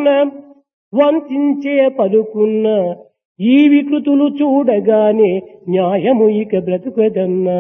పలుకున్న వంచే పలుకున్న ఈ వికృతులు చూడగానే న్యాయము ఇక బ్రతుకదన్నా.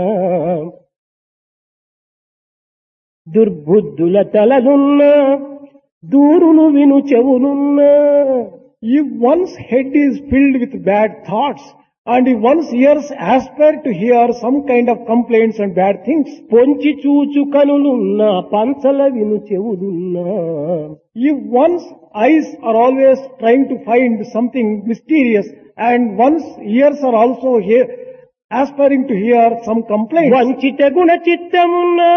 దుర్బుద్ధుల తలలున్నా దూరును విను చెవులున్నా. If one's head is filled with bad thoughts, and if one's ears aspire to hear some kind of complaints and bad things, పొంచి చూచు కనులున్నా పంచల విను చెవులున్నా. if one's eyes are always trying to find something mysterious, and one's ears are also aspiring to hear some complaints, వంచిత Guna చిత్తమున్నా.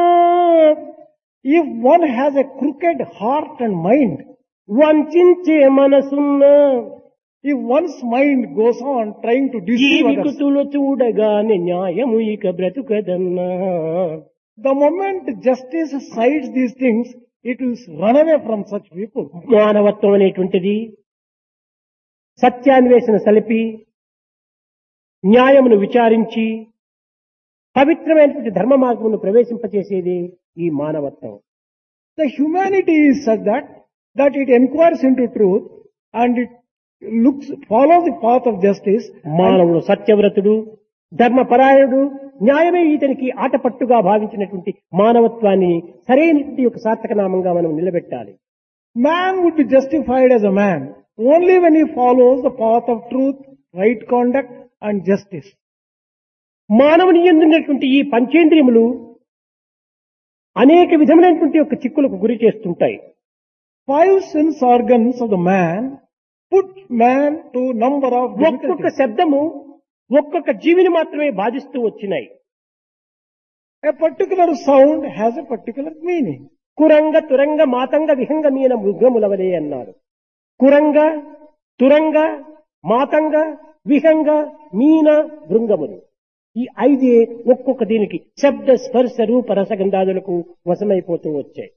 if one has a crooked heart and mind, వంచే మనసున్నా. if one's mind goes on trying to ఈ deceive others, వికృతులు చూడగానే న్యాయము ఇక బ్రతుకదన్నా. the moment justice sides these things, it will run away from such people. మానవత్వం అనేటువంటిది సత్యాన్వేషణ సలిపి న్యాయమును విచారించి పవిత్రమైనటువంటి ధర్మ మార్గమును ప్రవేశింపచేసేది ఈ మానవత్వం. The humanity is such that it inquires into truth and it follows the path of justice. మానవుడు సత్యవ్రతుడు, ధర్మపరాయణుడు, న్యాయమే ఇతనికి ఆటపట్టుగా భావించినటువంటి మానవత్వాన్ని సరైనటువంటి ఒక సార్థక నామంగా మనం నిలబెట్టాలి. Man would be justified as a man only when he follows the path of truth, right conduct and justice. మానవుని యందున్నటువంటి ఈ పంచేంద్రియములు అనేక విధమైనటువంటి ఒక చిక్కులకు గురి చేస్తుంటాయి. 5 sense organs of the man put man to number of ఒక్కొక్క difficulties. శబ్దము ఒక్కొక్క జీవిని మాత్రమే బాధిస్తూ వచ్చినాయి. A particular sound has a particular meaning. కురంగ తురంగ మాతంగ విహంగ మీన మృగములవలే అన్నారు. కురంగ తురంగ మాతంగ విహంగ మీన భృంగములు, ఈ 5 ఒక్కొక్క దీనికి శబ్ద స్పర్శ రూప రసగంధాదులకు వశమైపోతూ వచ్చాయి.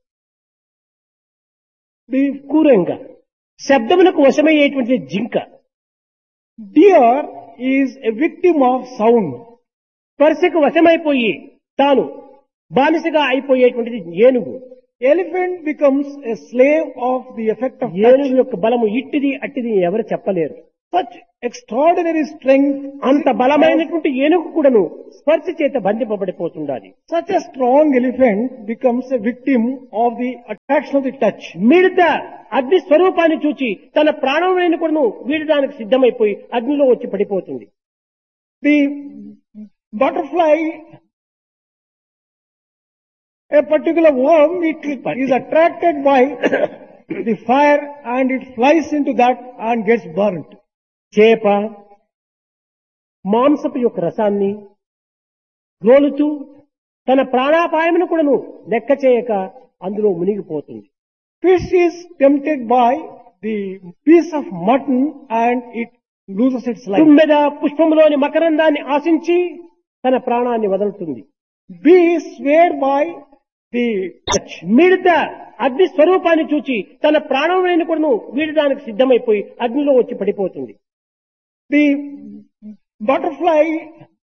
కురంగ శబ్దములకు వశమయ్యేటువంటి జింక. Deer is a victim of sound. స్పర్శకు వశమైపోయి తాను బానిసగా అయిపోయేటువంటిది ఏనుగు. Elephant becomes a slave of the effect of touch. ఏనుగు యొక్క బలము ఇట్టిది అట్టిది ఎవరు చెప్పలేరు. Such extraordinary strength, అంత బలమైనటువంటి ఏనుగు కూడాను స్పర్శ చేత బంధింపబడిపోతుండాలి. such a strong elephant becomes a victim of the attraction of the touch. మిడత అగ్ని స్వరూపాన్ని చూచి తన ప్రాణమైన కూడాను వీడడానికి సిద్ధమైపోయి అగ్నిలో వచ్చి పడిపోతుంది. The butterfly, a particular worm, it is attracted by the fire and it flies into that and gets burnt. చేప మాంసపు యొక్క రసాన్ని గ్రోలుతూ తన ప్రాణాపాయమును కూడాను లెక్క చేయక అందులో మునిగిపోతుంది. Fish is tempted by the piece of mutton and it loses its life. తుమ్మెద పుష్పములోని మకరందాన్ని ఆశించి తన ప్రాణాన్ని వదులుతుంది. Bee is swayed by the touch. మిడత అగ్ని స్వరూపాన్ని చూచి తన ప్రాణమైన కూడాను వీడడానికి సిద్ధమైపోయి అగ్నిలో వచ్చి పడిపోతుంది. The butterfly